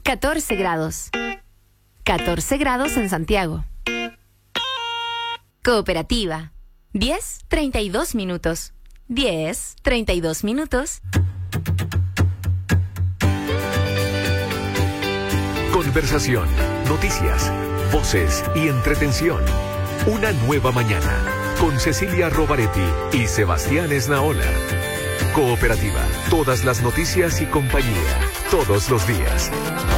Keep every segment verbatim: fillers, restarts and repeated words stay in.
catorce grados. catorce grados en Santiago. Cooperativa. diez, treinta y dos minutos. diez, treinta y dos minutos. Conversación, noticias, voces y entretención. Una nueva mañana con Cecilia Robaretti y Sebastián Esnaola. Cooperativa, todas las noticias y compañía, todos los días.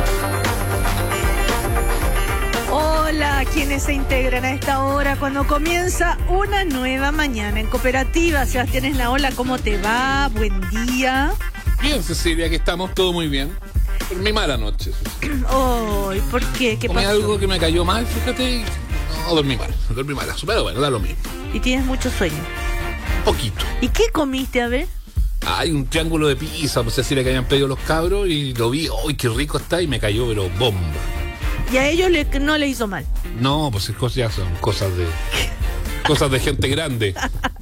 Hola, quienes se integran a esta hora cuando comienza una nueva mañana en Cooperativa. Sebastián Esnaola, ¿cómo te va? Buen día. Bien, Cecilia, que estamos todo muy bien. Dormí mala noche. Ay, ¿por qué? ¿Qué Comí pasó? algo que me cayó mal, fíjate. Y... No, dormí mal, dormí mal. Pero bueno, da lo mismo. Y tienes mucho sueño. Poquito. ¿Y qué comiste, a ver? Hay un triángulo de pizza, pues Cecilia, que habían pedido los cabros y lo vi. ¡Ay, qué rico está! Y me cayó, pero bomba. Y a ellos le, no le hizo mal. No, pues es cosas, ya son cosas de... cosas de gente grande.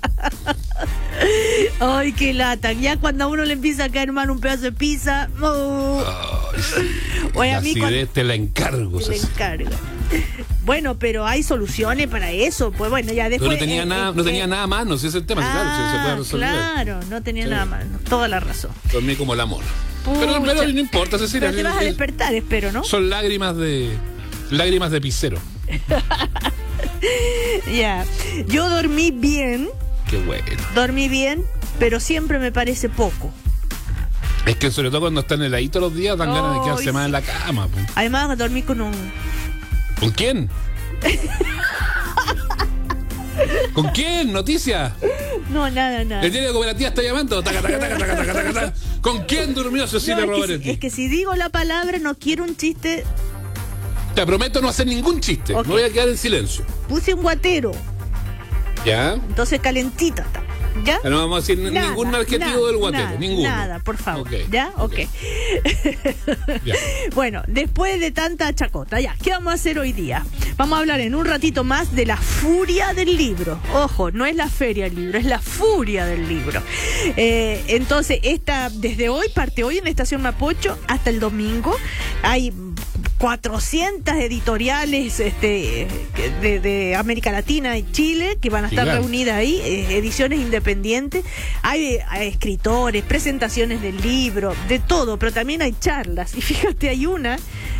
Ay, qué lata. Ya cuando a uno le empieza a caer mal un pedazo de pizza. Oh. Ay, sí. Oye, la a mí acidez cuando... te la encargo, Le Cecilia. encarga. Bueno, pero hay soluciones para eso. Pues bueno, ya después. Pero no tenía, eh, nada, eh, no eh, tenía nada más, no sé, ese es el tema, que claro, se, se puede Ah, resolver. claro, no tenía Sí. nada más. No, toda la razón. Dormí como el amor. Pucha. Pero, pero no importa, Cecilia. Pero te vas a despertar, espero, ¿no? Son lágrimas de... lágrimas de pisero. Ya. Yo dormí bien, Qué bueno. dormí bien, pero siempre me parece poco. Es que sobre todo cuando están heladito los días dan ganas de quedarse Ay, más sí. en la cama. Po. Además, dormí con un... ¿Con quién? ¿Con quién? ¿Noticia? No, nada, nada. El diario de Cooperativa está llamando. Taca, taca, taca, taca, taca, taca, taca. ¿Con quién durmió Cecilia No, es, que Robaretti? si, es que si digo la palabra, no quiero un chiste. Te prometo no hacer ningún chiste. Ok. Me voy a quedar en silencio. Puse un guatero, ¿Ya? entonces calentita está. ¿Ya? No vamos a decir Nada, ningún adjetivo nada, del guatero. nada, Ninguno. Nada, por favor. Ok, ¿Ya? Ok. ok. Ya. Bueno, después de tanta chacota, ya, ¿qué vamos a hacer hoy día? Vamos a hablar en un ratito más de la furia del libro. Ojo, no es la feria del libro, es la furia del libro. Eh, entonces, esta, desde hoy, parte hoy en Estación Mapocho hasta el domingo, hay cuatrocientas editoriales este, de, de América Latina y Chile que van a estar Gigante. reunidas ahí, eh, ediciones independientes. Hay, hay escritores, presentaciones del libro, de todo, pero también hay charlas. Y fíjate, hay una